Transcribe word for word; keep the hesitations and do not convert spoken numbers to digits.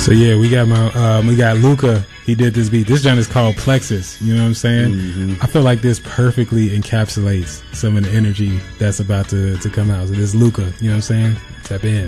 So yeah, we got my um, we got Luca. He did this beat. This joint is called Plexus. You know what I'm saying? Mm-hmm. I feel like this perfectly encapsulates some of the energy that's about to to come out. So this Luca. You know what I'm saying? Tap in.